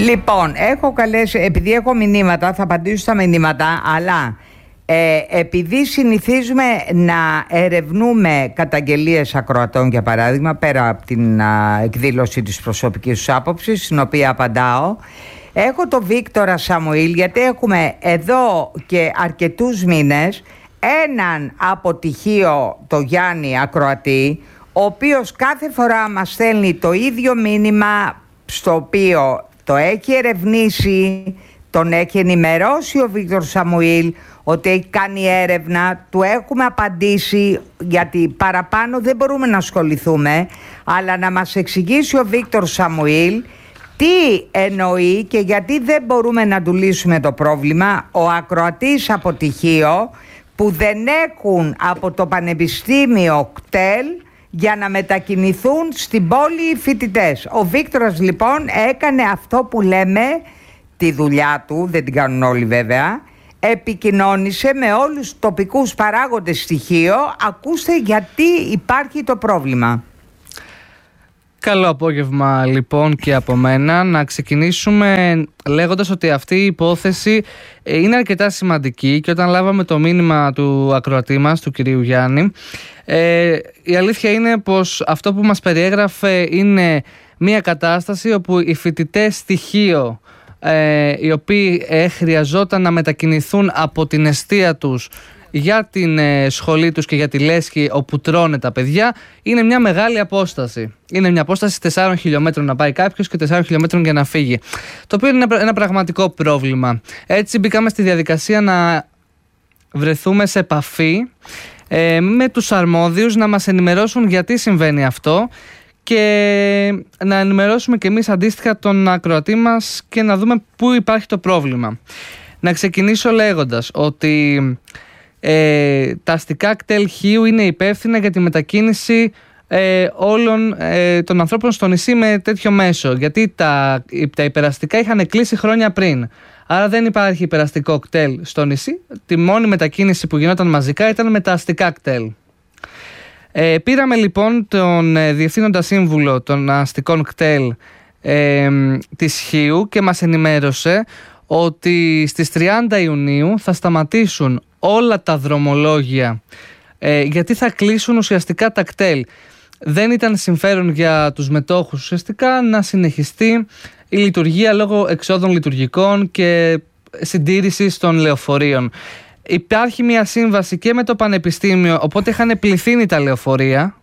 Λοιπόν, έχω καλέσει, επειδή έχω μηνύματα, θα απαντήσω στα μηνύματα, αλλά επειδή συνηθίζουμε να ερευνούμε καταγγελίες ακροατών, για παράδειγμα, πέρα από την εκδήλωση της προσωπικής τους άποψης, στην οποία απαντάω, έχω τον Βίκτορα Σαμουήλ, γιατί έχουμε εδώ και αρκετούς μήνες έναν αποτυχίο, το Γιάννη ακροατή, ο οποίος κάθε φορά μας στέλνει το ίδιο μήνυμα, στο οποίο το έχει ερευνήσει, τον έχει ενημερώσει ο Βίκτορ Σαμουήλ ότι έχει κάνει έρευνα, του έχουμε απαντήσει, γιατί παραπάνω δεν μπορούμε να ασχοληθούμε, αλλά να μας εξηγήσει ο Βίκτορ Σαμουήλ τι εννοεί και γιατί δεν μπορούμε να του λύσουμε το πρόβλημα. Ο ακροατής αποτυχίο που δεν έχουν από το Πανεπιστήμιο ΚΤΕΛ για να μετακινηθούν στην πόλη οι φοιτητές. Ο Βίκτορας λοιπόν έκανε αυτό που λέμε τη δουλειά του, δεν την κάνουν όλοι βέβαια, επικοινώνησε με όλους τους τοπικούς παράγοντες στοιχείο. Ακούστε γιατί υπάρχει το πρόβλημα. Καλό απόγευμα λοιπόν και από μένα. Να ξεκινήσουμε λέγοντας ότι αυτή η υπόθεση είναι αρκετά σημαντική, και όταν λάβαμε το μήνυμα του ακροατή μας, του κυρίου Γιάννη, η αλήθεια είναι πως αυτό που μας περιέγραφε είναι μια κατάσταση όπου οι φοιτητές στοιχείο, οι οποίοι χρειαζόταν να μετακινηθούν από την εστία τους για την σχολή τους και για τη λέσχη όπου τρώνε τα παιδιά, είναι μια μεγάλη απόσταση. Είναι μια απόσταση 4 χιλιόμετρων να πάει κάποιος και 4 χιλιόμετρων για να φύγει, το οποίο είναι ένα πραγματικό πρόβλημα. Έτσι μπήκαμε στη διαδικασία να βρεθούμε σε επαφή με τους αρμόδιους, να μας ενημερώσουν γιατί συμβαίνει αυτό και να ενημερώσουμε και εμείς αντίστοιχα τον ακροατή μας και να δούμε πού υπάρχει το πρόβλημα. Να ξεκινήσω λέγοντας ότι τα αστικά κτέλ Χίου είναι υπεύθυνα για τη μετακίνηση όλων των ανθρώπων στο νησί με τέτοιο μέσο, γιατί τα υπεραστικά είχαν κλείσει χρόνια πριν. Άρα δεν υπάρχει υπεραστικό κτέλ στο νησί. Τη μόνη μετακίνηση που γινόταν μαζικά ήταν με τα αστικά κτέλ. Πήραμε λοιπόν τον διευθύνοντα σύμβουλο των αστικών κτέλ της Χίου και μας ενημέρωσε ότι στις 30 Ιουνίου θα σταματήσουν όλα τα δρομολόγια, γιατί θα κλείσουν ουσιαστικά τα κτέλ. Δεν ήταν συμφέρον για τους μετόχους ουσιαστικά να συνεχιστεί η λειτουργία λόγω εξόδων λειτουργικών και συντήρησης των λεωφορείων. Υπάρχει μια σύμβαση και με το Πανεπιστήμιο, οπότε είχαν πληθύνει τα λεωφορεία,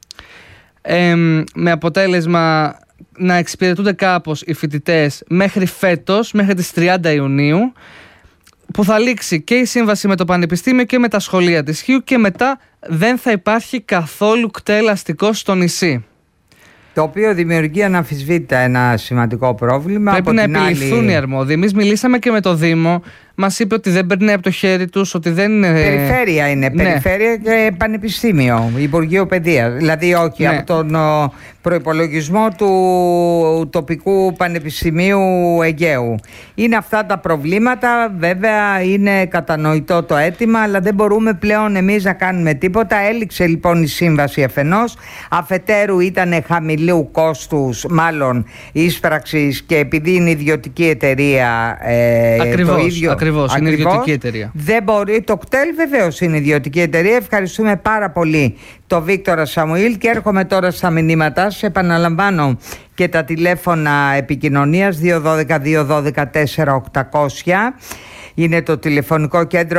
με αποτέλεσμα να εξυπηρετούνται κάπως οι φοιτητές μέχρι φέτος, μέχρι τις 30 Ιουνίου, που θα λήξει και η σύμβαση με το Πανεπιστήμιο και με τα σχολεία της Χίου, και μετά δεν θα υπάρχει καθόλου κτέλ αστικό στο νησί. Το οποίο δημιουργεί αναμφισβήτητα ένα σημαντικό πρόβλημα. Πρέπει να επιληφθούν οι αρμόδιοι. Εμείς μιλήσαμε και με το Δήμο. Μας είπε ότι δεν περνάει από το χέρι τους, ότι δεν είναι. Περιφέρεια είναι. Ναι. Περιφέρεια και Πανεπιστήμιο, Υπουργείο Παιδείας. Δηλαδή, όχι, ναι, από τον προϋπολογισμό του τοπικού Πανεπιστημίου Αιγαίου. Είναι αυτά τα προβλήματα. Βέβαια, είναι κατανοητό το αίτημα, αλλά δεν μπορούμε πλέον εμείς να κάνουμε τίποτα. Έληξε λοιπόν η σύμβαση αφενός. Αφετέρου, ήταν χαμηλού κόστους, μάλλον ίσπραξης, και επειδή είναι ιδιωτική εταιρεία. Ακριβώς, είναι ιδιωτική εταιρεία. Δεν μπορεί, το κτέλ βεβαίως είναι ιδιωτική εταιρεία. Ευχαριστούμε πάρα πολύ το Βίκτορα Σαμουήλ και έρχομαι τώρα στα μηνύματα. Σε επαναλαμβάνω και τα τηλέφωνα επικοινωνίας 212-212-4800. Είναι το τηλεφωνικό κέντρο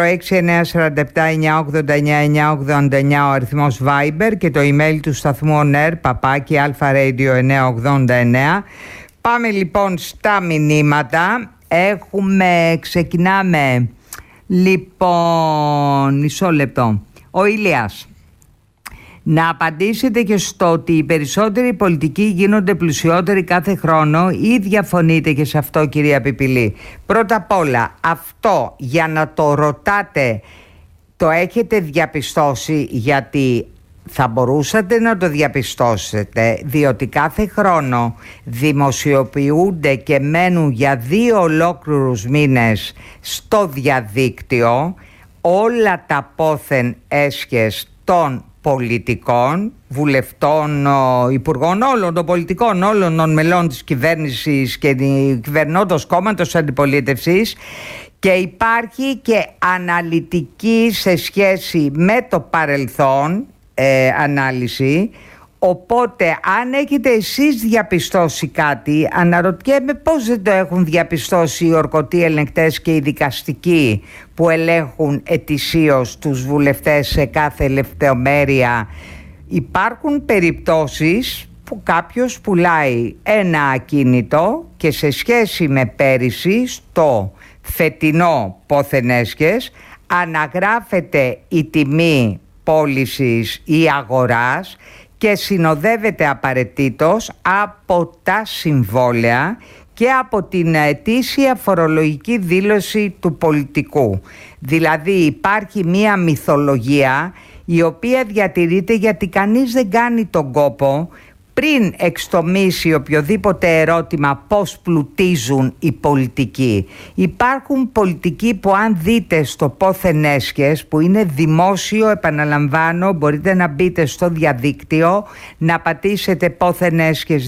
6947-989-989 ο αριθμός Viber και το email του σταθμού onair@alpharadio989. Πάμε λοιπόν στα μηνύματα. Ξεκινάμε λοιπόν, μισό λεπτό. Ο Ηλίας. Να απαντήσετε και στο ότι οι περισσότεροι πολιτικοί γίνονται πλουσιότεροι κάθε χρόνο, ή διαφωνείτε και σε αυτό, κυρία Πιπηλή? Πρώτα απ' όλα, αυτό για να το ρωτάτε, το έχετε διαπιστώσει? Γιατί θα μπορούσατε να το διαπιστώσετε, διότι κάθε χρόνο δημοσιοποιούνται και μένουν για 2 ολόκληρους μήνες στο διαδίκτυο όλα τα πόθεν έσχες των πολιτικών, βουλευτών, υπουργών, όλων των πολιτικών, όλων των μελών της κυβέρνησης και κυβερνώντος κόμματος αντιπολίτευσης, και υπάρχει και αναλυτική σε σχέση με το παρελθόν ανάλυση. Οπότε αν έχετε εσείς διαπιστώσει κάτι, αναρωτιέμαι πώς δεν το έχουν διαπιστώσει οι ορκωτοί ελεγκτές και οι δικαστικοί που ελέγχουν ετησίως τους βουλευτές σε κάθε λεπτομέρεια. Υπάρχουν περιπτώσεις που κάποιος πουλάει ένα ακίνητο και σε σχέση με πέρυσι στο φετινό πόθεν έσχες αναγράφεται η τιμή πώλησης ή αγοράς και συνοδεύεται απαραίτητος από τα συμβόλαια και από την ετήσια φορολογική δήλωση του πολιτικού. Δηλαδή υπάρχει μία μυθολογία η οποία διατηρείται γιατί κανείς δεν κάνει τον κόπο πριν εξτομίσει οποιοδήποτε ερώτημα πώς πλουτίζουν οι πολιτικοί. Υπάρχουν πολιτικοί που αν δείτε στο πόθεν έσχες, που είναι δημόσιο, επαναλαμβάνω, μπορείτε να μπείτε στο διαδίκτυο, να πατήσετε πόθεν έσχες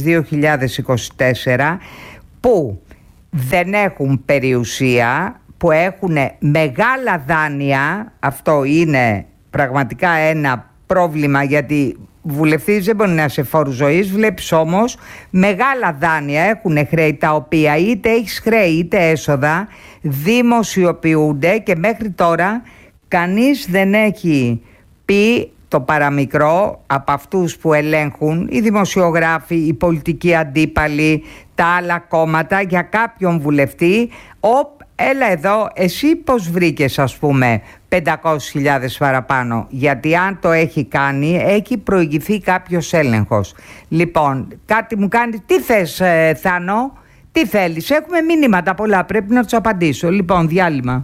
2024, που δεν έχουν περιουσία, που έχουν μεγάλα δάνεια. Αυτό είναι πραγματικά ένα πρόβλημα, γιατί βουλευτής δεν μπορεί να είσαι φόρου ζωής. Βλέπεις όμως μεγάλα δάνεια, έχουν χρέη τα οποία είτε έχεις χρέη είτε έσοδα, δημοσιοποιούνται και μέχρι τώρα κανείς δεν έχει πει το παραμικρό από αυτούς που ελέγχουν, οι δημοσιογράφοι, οι πολιτικοί αντίπαλοι, τα άλλα κόμματα, για κάποιον βουλευτή. Έλα εδώ, εσύ πώς βρήκες ας πούμε 500.000 παραπάνω? Γιατί αν το έχει κάνει, έχει προηγηθεί κάποιος έλεγχος. Λοιπόν, κάτι μου κάνει. Τι θες, Θάνο? Τι θέλεις? Έχουμε μηνύματα πολλά, πρέπει να τους απαντήσω. Λοιπόν, διάλειμμα.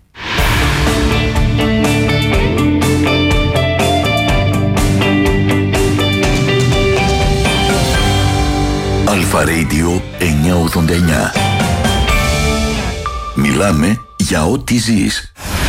Αλφα Radio 989. Μιλάμε για ό,τι ζεις.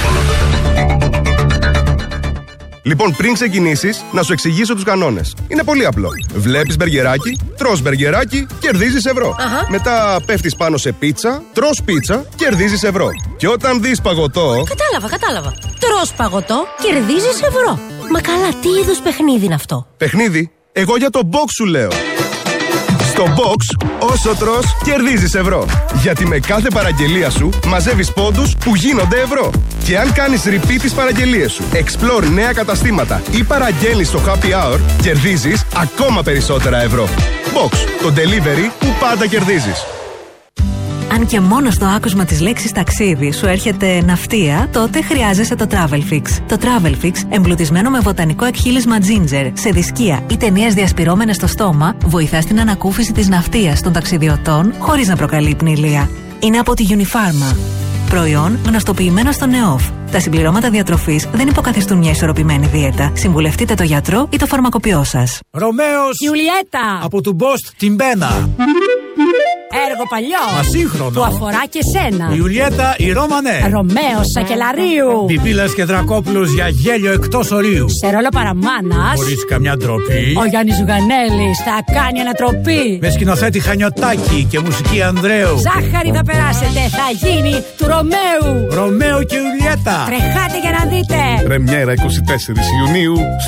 Λοιπόν, πριν ξεκινήσεις, να σου εξηγήσω τους κανόνες. Είναι πολύ απλό. Βλέπεις μπεργκεράκι, τρως μπεργκεράκι, κερδίζεις ευρώ. Μετά πέφτεις πάνω σε πίτσα, τρως πίτσα, κερδίζεις ευρώ. Και όταν δεις παγωτό... Κατάλαβα. Τρως παγωτό, κερδίζεις ευρώ. Μα καλά, τι είδους παιχνίδι είναι αυτό? Παιχνίδι? Εγώ για το box σου λέω. Στο box, όσο τρως, κερδίζεις ευρώ. Γιατί με κάθε παραγγελία σου μαζεύεις πόντους που γίνονται ευρώ. Και αν κάνεις repeat τις παραγγελίες σου, explore νέα καταστήματα ή παραγγέλνεις στο happy hour, κερδίζεις ακόμα περισσότερα ευρώ. Box, το delivery που πάντα κερδίζεις. Αν και μόνο στο άκουσμα της λέξης ταξίδι σου έρχεται ναυτία, τότε χρειάζεσαι το Travelfix. Το Travelfix, εμπλουτισμένο με βοτανικό εκχύλισμα ginger, σε δισκία ή ταινίες διασπυρώμενες στο στόμα, βοηθά στην ανακούφιση της ναυτίας των ταξιδιωτών χωρίς να προκαλεί πνηλία. Είναι από τη Unifarma. Προϊόν γνωστοποιημένο στο ΝΕΟΦ. Τα συμπληρώματα διατροφής δεν υποκαθιστούν μια ισορροπημένη δίαιτα. Συμβουλευτείτε το γιατρό ή το φαρμακοποιό σας. Ρωμαίος Ιουλιέτα από του Μπόστ την Μπένα. Έργο παλιό. Μα σύγχρονο. Που αφορά και σένα. Η Ιουλιέτα η Ρώμανε. Ρωμαίος Σακελαρίου. Πιπίλας και Δρακόπουλος για γέλιο εκτός ορίου. Σε ρόλο παραμάνας. Χωρίς καμιά ντροπή. Ο Γιάννης Ζουγανέλης θα κάνει ανατροπή. Με σκηνοθέτη Χανιωτάκη και μουσική Ανδρέου. Ζάχαρη θα περάσετε, θα γίνει του Ρωμαίου. Ρωμαίο και Ιουλιέτα. Τρεχάτε για να δείτε. Πρεμιέρα 24 Ιουνίου.